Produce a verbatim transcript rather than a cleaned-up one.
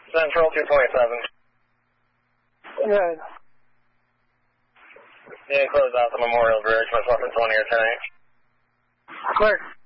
Central two twenty-seven. Good. Yeah, close out the Memorial Bridge, myself and twenty or ten. Clear.